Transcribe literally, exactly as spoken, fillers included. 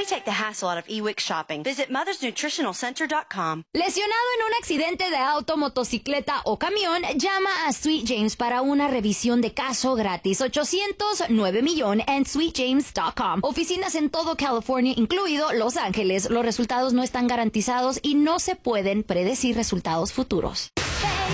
We take the hassle out of e-Wix shopping. Visit mothers nutritional center dot com. Lesionado en un accidente de auto, motocicleta o camión, llama a Sweet James para una revisión de caso gratis. ochocientos nueve millón en sweet james dot com. Oficinas en todo California, incluido Los Ángeles. Los resultados no están garantizados y no se pueden predecir resultados futuros.